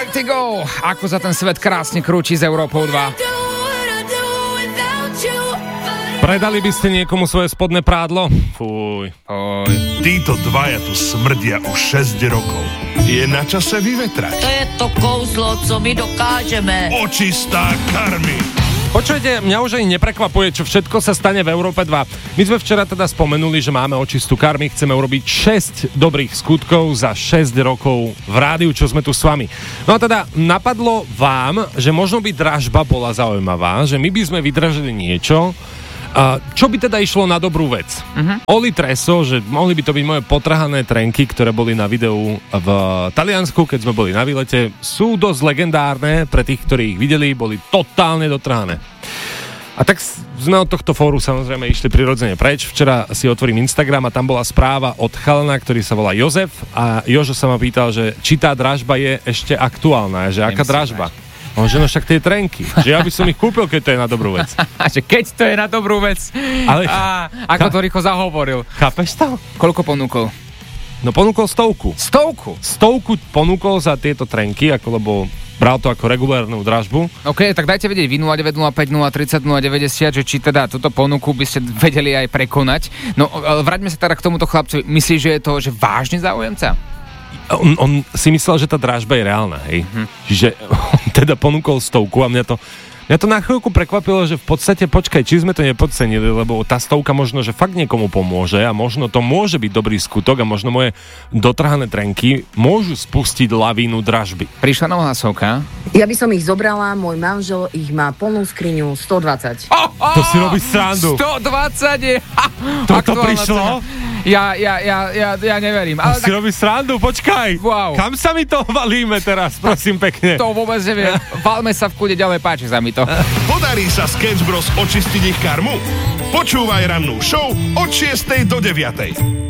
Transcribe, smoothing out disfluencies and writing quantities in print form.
Vertigo! Ako sa ten svet krásne krúti s Európou 2. Predali by ste niekomu svoje spodné prádlo? Fuj. Títo dvaja tu smrdia už 6 rokov. Je na čase vyvetrať. To je to kouzlo, co my dokážeme. Očistá karmy. Počujete, mňa už ani neprekvapuje, čo všetko sa stane v Európe 2. My sme včera teda spomenuli, že máme očistú karmy, chceme urobiť 6 dobrých skutkov za 6 rokov v rádiu, čo sme tu s vami. No a teda napadlo vám, že možno by dražba bola zaujímavá, že my by sme vydražili niečo, čo by teda išlo na dobrú vec? Oli Treso, že mohli by to byť moje potrhané trenky, ktoré boli na videu v Taliansku, keď sme boli na výlete, sú dosť legendárne, pre tých, ktorí ich videli, boli totálne dotrhané. A tak sme od tohto fóru samozrejme išli prirodzene preč. Včera si otvorím Instagram a tam bola správa od chalana, ktorý sa volá Jozef, a Jožo sa ma pýtal, že či tá dražba je ešte aktuálna, že aká dražba. Že no však tie trenky. Že ja by som ich kúpil, keď to je na dobrú vec. Že keď to je na dobrú vec. Ale ako to rýchlo zahovoril. Chápeš to? Koľko ponúkol? No ponúkol 100. 100? 100 ponúkol za tieto trenky, lebo bral to ako regulárnu dražbu. OK, tak dajte vedieť vy 0905 030 090, že či teda túto ponuku by ste vedeli aj prekonať. No, vráťme sa teda k tomuto chlapcovi. Myslíš, že je to že vážny záujemca? On si myslel, že tá dražba je reálna, hej. Čiže on teda ponúkol 100 a mňa to na chvíľku prekvapilo, že v podstate, počkaj, či sme to nepodcenili, lebo tá 100 možno, že fakt niekomu pomôže a možno to môže byť dobrý skutok a možno moje dotrhané trenky môžu spustiť lavínu dražby. Prišla nová hlasovka. Ja by som ich zobrala, môj manžel ich má plnú skriňu 120. To si robíš srandu. 120 je... Toto prišlo? Ja neverím. Ale si robíš srandu, počkaj. Wow. Kam sa mi to valíme teraz, prosím pekne? To vôbec neviem. Valme sa v kľude ďalej, páči sa mi to. Podarí sa Sketch Bros očistiť ich karmu? Počúvaj rannú show od 6. do 9.